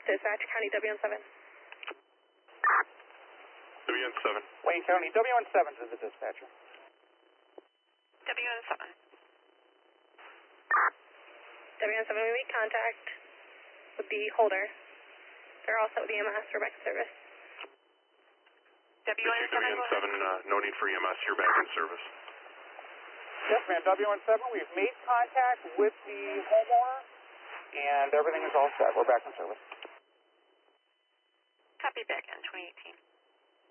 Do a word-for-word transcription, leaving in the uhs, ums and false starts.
Dispatch, County W N seven. W N seven. Wayne County, W N seven to the dispatcher. W N seven. W N seven, we make contact with the holder. They're also with E M S for back service. W N seven, W N seven, uh, no need for E M S, you're back in service. Yes, ma'am, W N seven, we've made contact with the homeowner, and everything is all set. We're back in service. Copy back in twenty eighteen.